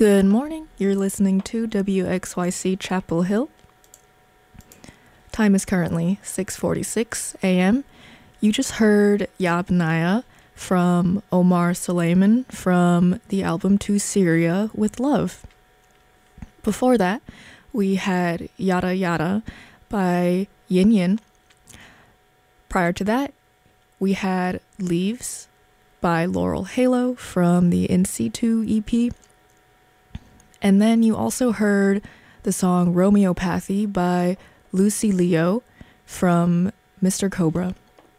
Good morning. You're listening to WXYC Chapel Hill. Time is currently 6:46 a.m. You just heard Yabnaya from Omar Suleiman from the album To Syria with Love. Before that, we had Yada Yada by Yin Yin. Prior to that, we had Leaves by Laurel Halo from the In Situ EP. And then you also heard the song Romeopathy by Lucy Leo from Mr. Cobra.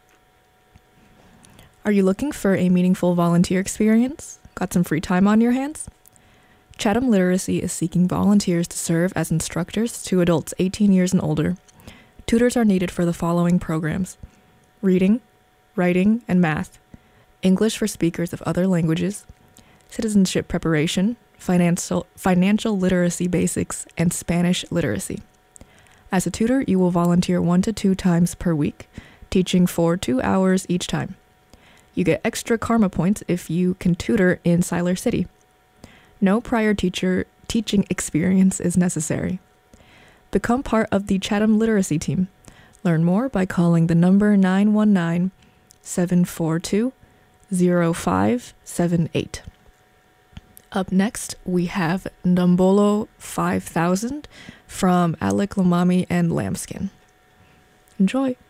Are you looking for a meaningful volunteer experience? Got some free time on your hands? Chatham Literacy is seeking volunteers to serve as instructors to adults 18 years and older. Tutors are needed for the following programs: reading, writing, and math, English for speakers of other languages, citizenship preparation, financial literacy basics, and Spanish literacy. As a tutor, you will volunteer 1 to 2 times per week, teaching for 2 hours each time. You get extra karma points if you can tutor in Siler City. No prior teaching experience is necessary. Become part of the Chatham Literacy team. Learn more by calling the number 919-742-0578. Up next, we have Ndombolo 5000 from Alec Lamami and Lambskin. Enjoy!